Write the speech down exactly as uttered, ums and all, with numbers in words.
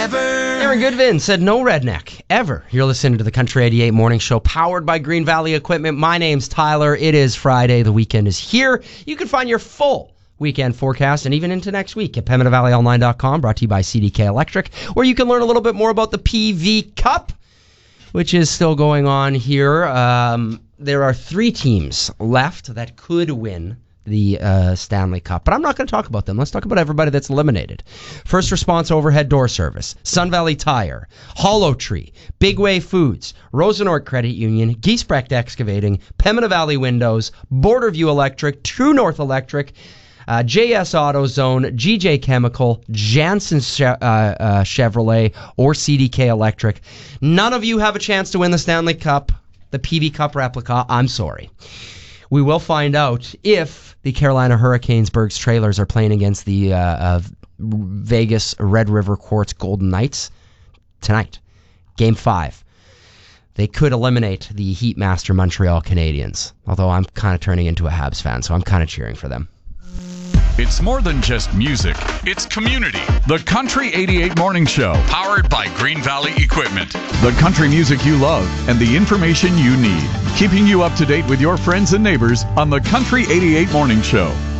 ever. Aaron Goodvin said no redneck, ever. You're listening to the Country eighty-eight Morning Show, powered by Green Valley Equipment. My name's Tyler. It is Friday. The weekend is here. You can find your full weekend forecast and even into next week at Pembina Valley Online dot com, brought to you by C D K Electric, where you can learn a little bit more about the P V Cup, which is still going on here. Um, there are three teams left that could win the uh, Stanley Cup, but I'm not going to talk about them. Let's talk about everybody that's eliminated. First Response Overhead Door Service, Sun Valley Tire, Hollow Tree, Big Wave Foods, Rosenort Credit Union, Giesbrecht Excavating, Pembina Valley Windows, Borderview Electric, True North Electric, uh, J S AutoZone, G J Chemical, Janssen che- uh, uh, Chevrolet, or C D K Electric. None of you have a chance to win the Stanley Cup, the P V Cup replica. I'm sorry. We will find out if the Carolina Hurricanes Bergs Trailers are playing against the uh, uh, Vegas Red River Quartz Golden Knights tonight. Game five. They could eliminate the Heatmaster Montreal Canadiens, although I'm kind of turning into a Habs fan, so I'm kind of cheering for them. It's more than just music. It's community. The Country eighty-eight Morning Show, powered by Green Valley Equipment. The country music you love and the information you need. Keeping you up to date with your friends and neighbors on the Country eighty-eight Morning Show.